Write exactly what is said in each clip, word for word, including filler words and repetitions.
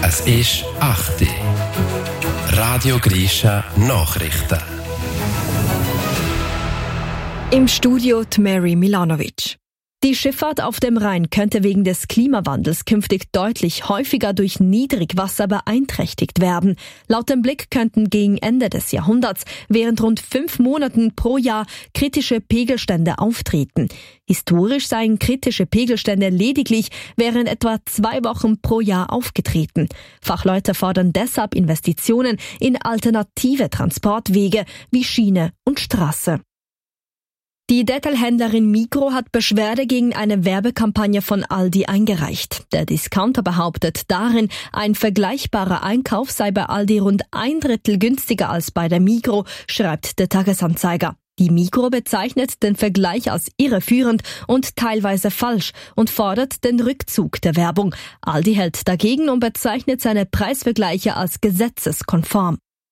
Es ist acht Uhr. Radio Grisha Nachrichten. Im Studio die Mary Milanovic. Die Schifffahrt auf dem Rhein könnte wegen des Klimawandels künftig deutlich häufiger durch Niedrigwasser beeinträchtigt werden. Laut dem Blick könnten gegen Ende des Jahrhunderts während rund fünf Monaten pro Jahr kritische Pegelstände auftreten. Historisch seien kritische Pegelstände lediglich während etwa zwei Wochen pro Jahr aufgetreten. Fachleute fordern deshalb Investitionen in alternative Transportwege wie Schiene und Straße. Die Detailhändlerin Migros hat Beschwerde gegen eine Werbekampagne von Aldi eingereicht. Der Discounter behauptet darin, ein vergleichbarer Einkauf sei bei Aldi rund ein Drittel günstiger als bei der Migros, schreibt der Tagesanzeiger. Die Migros bezeichnet den Vergleich als irreführend und teilweise falsch und fordert den Rückzug der Werbung. Aldi hält dagegen und bezeichnet seine Preisvergleiche als gesetzeskonform.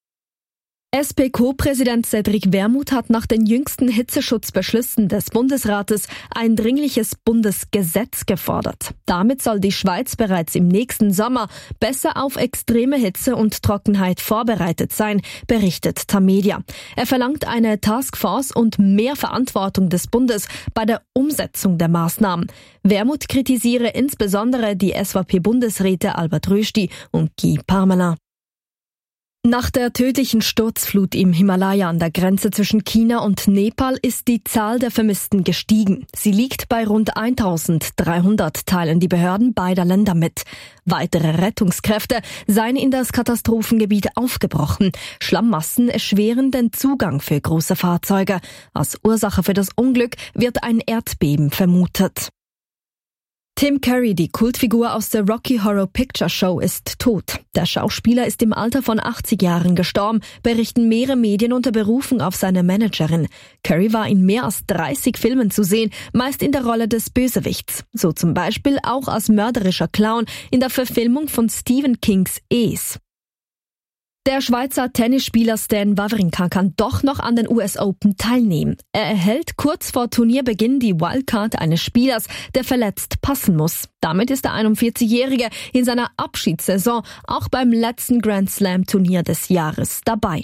S P Co-Präsident Cedric Wermuth hat nach den jüngsten Hitzeschutzbeschlüssen des Bundesrates ein dringliches Bundesgesetz gefordert. Damit soll die Schweiz bereits im nächsten Sommer besser auf extreme Hitze und Trockenheit vorbereitet sein, berichtet Tamedia. Er verlangt eine Taskforce und mehr Verantwortung des Bundes bei der Umsetzung der Maßnahmen. Wermuth kritisiere insbesondere die S V P-Bundesräte Albert Rösti und Guy Parmelin. Nach der tödlichen Sturzflut im Himalaya an der Grenze zwischen China und Nepal ist die Zahl der Vermissten gestiegen. Sie liegt bei rund eintausenddreihundert, teilen die Behörden beider Länder mit. Weitere Rettungskräfte seien in das Katastrophengebiet aufgebrochen. Schlammmassen erschweren den Zugang für große Fahrzeuge. Als Ursache für das Unglück wird ein Erdbeben vermutet. Tim Curry, die Kultfigur aus der Rocky Horror Picture Show, ist tot. Der Schauspieler ist im Alter von achtzig Jahren gestorben, berichten mehrere Medien unter Berufung auf seine Managerin. Curry war in mehr als dreißig Filmen zu sehen, meist in der Rolle des Bösewichts. So zum Beispiel auch als mörderischer Clown in der Verfilmung von Stephen Kings Es. Der Schweizer Tennisspieler Stan Wawrinka kann doch noch an den U S Open teilnehmen. Er erhält kurz vor Turnierbeginn die Wildcard eines Spielers, der verletzt passen muss. Damit ist der einundvierzigjährige in seiner Abschiedssaison auch beim letzten Grand Slam Turnier des Jahres dabei.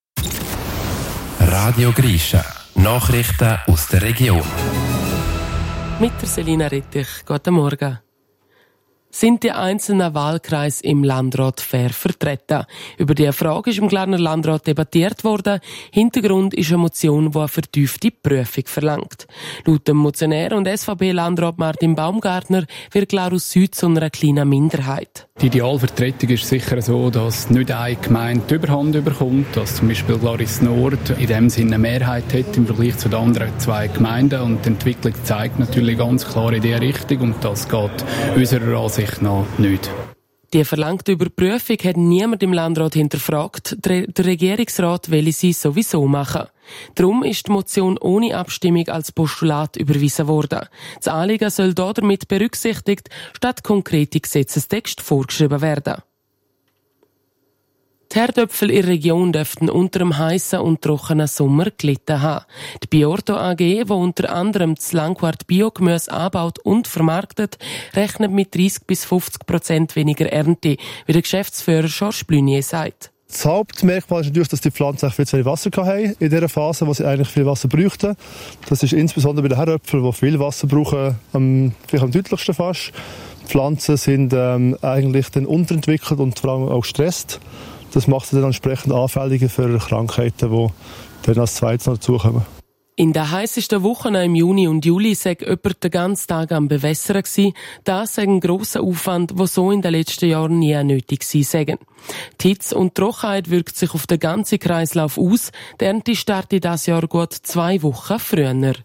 Radio Grisha. Nachrichten aus der Region. Mit der Selina Rettich. Guten Morgen. Sind die einzelnen Wahlkreise im Landrat fair vertreten? Über diese Frage ist im Glarner Landrat debattiert worden. Hintergrund ist eine Motion, die eine vertiefte Prüfung verlangt. Laut dem Motionär und S V P-Landrat Martin Baumgartner wird Glarus Süd zu einer kleinen Minderheit. Die Idealvertretung ist sicher so, dass nicht eine Gemeinde die Überhand überkommt, dass zum Beispiel Glaris Nord in dem Sinne eine Mehrheit hat im Vergleich zu den anderen zwei Gemeinden. Und die Entwicklung zeigt natürlich ganz klar in diese Richtung und das geht unserer Ansicht nach nicht. Die verlangte Überprüfung hat niemand im Landrat hinterfragt. Der Regierungsrat will sie sowieso machen. Darum ist die Motion ohne Abstimmung als Postulat überwiesen worden. Das Anliegen soll damit berücksichtigt, statt konkrete Gesetzestexte vorgeschrieben werden. Die Herdöpfel in der Region dürften unter einem heissen und trockenen Sommer gelitten haben. Die Biorto A G, die unter anderem das Langquart Biogemüse anbaut und vermarktet, rechnet mit dreißig bis fünfzig Prozent weniger Ernte, wie der Geschäftsführer Georges Blunier sagt. Das Hauptmerkmal ist natürlich, dass die Pflanzen viel zu wenig Wasser hatten in dieser Phase, wo sie eigentlich viel Wasser bräuchten. Das ist insbesondere bei den Herdöpfeln, die viel Wasser brauchen, am, vielleicht am deutlichsten fast. Die Pflanzen sind ähm, eigentlich dann unterentwickelt und vor allem auch gestresst. Das macht sie dann entsprechend anfälliger für Krankheiten, die dann als zweites noch dazukommen. In den heißesten Wochen im Juni und Juli sei jemand den ganzen Tag am Bewässern gewesen. Das sei ein grosser Aufwand, der so in den letzten Jahren nie nötig gewesen sei. Die Hitze und die Trockenheit wirkt sich auf den ganzen Kreislauf aus. Die Ernte startet dieses Jahr gut zwei Wochen früher.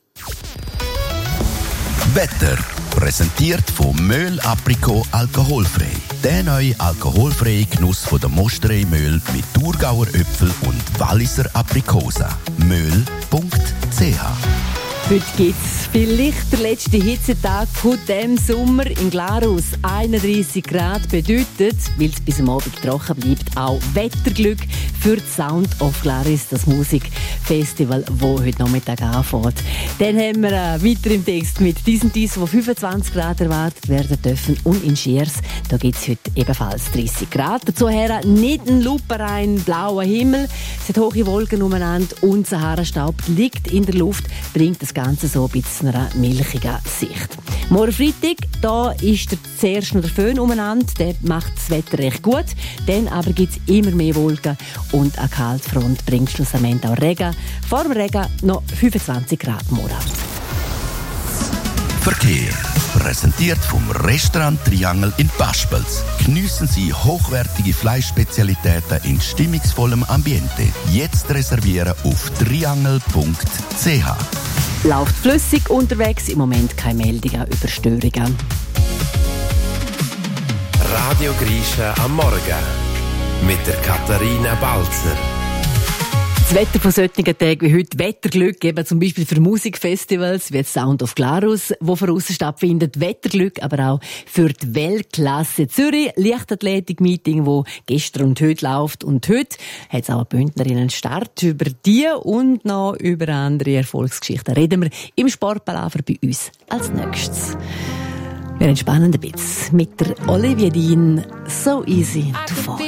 Wetter. Präsentiert von Möhl Aprikot alkoholfrei. Der neue alkoholfreie Genuss von der Mosterei Möhl mit Thurgauer Äpfel und Walliser Aprikosen. möhl punkt c h Heute gibt es vielleicht den letzten Hitzetag von diesem Sommer in Glarus. einunddreissig Grad bedeutet, weil es bis am Abend trocken bleibt, auch Wetterglück für die Sound of Glarus, das Musikfestival, das heute Nachmittag anfängt. Dann haben wir äh, weiter im Text mit diesen dies, wo fünfundzwanzig Grad erwartet werden dürfen. Und in Schiers, da gibt es heute ebenfalls dreissig Grad. Dazu her nicht ein lupenrein blauer Himmel, es hat hohe Wolken umeinander und Sahara-Staub liegt in der Luft, bringt das Ganze so ein bisschen einer milchigen Sicht. Morgen Freitag, da ist der zuerst noch der Föhn umeinander, der macht das Wetter recht gut. Dann aber gibt es immer mehr Wolken und eine Kaltfront bringt schlussendlich auch Regen. Vor dem Regen noch fünfundzwanzig Grad morgen. Verkehr. Präsentiert vom Restaurant Triangel in Paspels. Geniessen Sie hochwertige Fleischspezialitäten in stimmungsvollem Ambiente. Jetzt reservieren auf triangel punkt c h. Läuft flüssig unterwegs, im Moment keine Meldungen über Störungen. Radio Grisha am Morgen mit der Katharina Balzer. Das Wetter von solchen Tagen wie heute, Wetterglück, eben zum Beispiel für Musikfestivals wie Sound of Glarus, wo von aussen stattfindet. Wetterglück, aber auch für die Weltklasse Zürich. Leichtathletik-Meeting, wo gestern und heute läuft. Und heute hat es auch eine Bündnerin Start. Über die und noch über andere Erfolgsgeschichten reden wir im Sportpalaver bei uns als nächstes. Wir entspannen ein bisschen mit der Olivia Dean, So Easy to Fall.